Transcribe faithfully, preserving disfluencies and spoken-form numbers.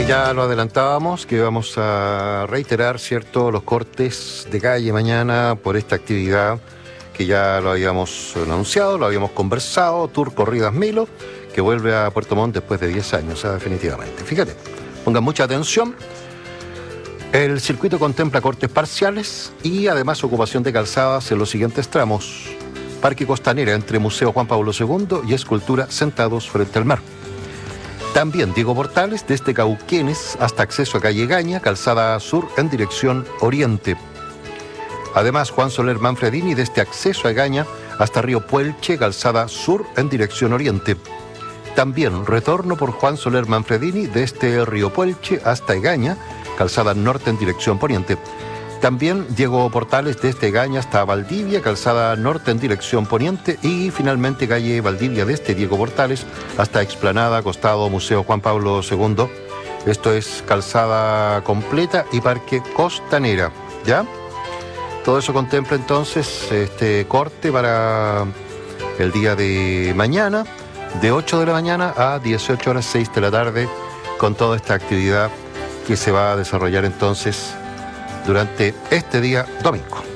Ya lo adelantábamos, que vamos a reiterar, ¿cierto?, los cortes de calle mañana por esta actividad que ya lo habíamos anunciado, lo habíamos conversado, Tour Corridas Milo, que vuelve a Puerto Montt después de diez años, ¿eh? Definitivamente. Fíjate, pongan mucha atención. El circuito contempla cortes parciales y además ocupación de calzadas en los siguientes tramos. Parque Costanera entre Museo Juan Pablo segundo y Escultura Sentados frente al mar. También Diego Portales desde Cauquenes hasta acceso a calle Gaña, calzada sur en dirección oriente. Además, Juan Soler Manfredini desde acceso a Gaña hasta Río Puelche, calzada sur en dirección oriente. También retorno por Juan Soler Manfredini desde Río Puelche hasta Egaña, calzada norte en dirección poniente. También Diego Portales desde Egaña hasta Valdivia, calzada norte en dirección poniente. Y finalmente calle Valdivia desde Diego Portales hasta Explanada, costado Museo Juan Pablo segundo. Esto es calzada completa y Parque Costanera, ¿ya? Todo eso contempla entonces este corte para el día de mañana, de ocho de la mañana a dieciocho horas seis de la tarde, con toda esta actividad que se va a desarrollar entonces durante este día domingo.